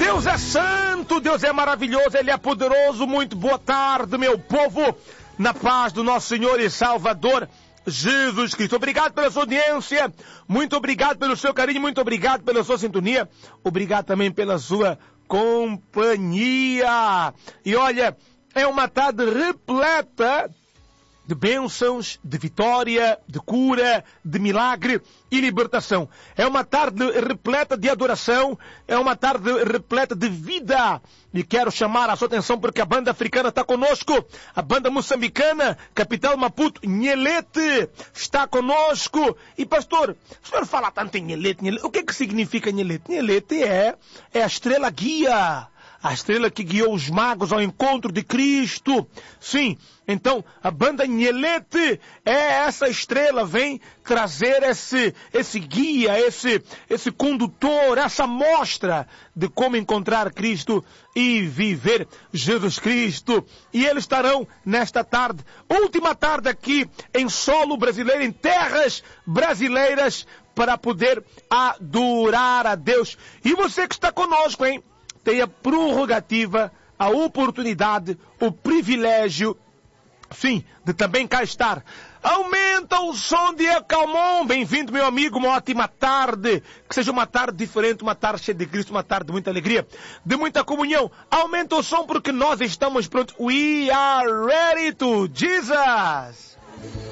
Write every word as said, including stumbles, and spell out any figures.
Deus é santo, Deus é maravilhoso, Ele é poderoso. Muito boa tarde, meu povo, na paz do nosso Senhor e Salvador Jesus Cristo. Obrigado pela sua audiência, muito obrigado pelo seu carinho, muito obrigado pela sua sintonia, obrigado também pela sua companhia. E olha, é uma tarde repleta de bênçãos, de vitória, de cura, de milagre e libertação. É uma tarde repleta de adoração, é uma tarde repleta de vida. E quero chamar a sua atenção porque a banda africana está conosco, a banda moçambicana, capital Maputo, Nhelete, está conosco. E pastor, o senhor fala tanto em Nhelete, Nhelete, o que que significa Nhelete? Nhelete é, é a estrela guia. A estrela que guiou os magos ao encontro de Cristo. Sim, então a banda Nhelete é essa estrela, vem trazer esse, esse guia, esse, esse condutor, essa mostra de como encontrar Cristo e viver Jesus Cristo. E eles estarão nesta tarde, última tarde aqui em solo brasileiro, em terras brasileiras, para poder adorar a Deus. E você que está conosco, hein? Tem a prerrogativa, a oportunidade, o privilégio, sim, de também cá estar. Aumenta o som de Ecalmon. Bem-vindo, meu amigo, uma ótima tarde. Que seja uma tarde diferente, uma tarde cheia de Cristo, uma tarde de muita alegria, de muita comunhão. Aumenta o som porque nós estamos prontos. We are ready to Jesus.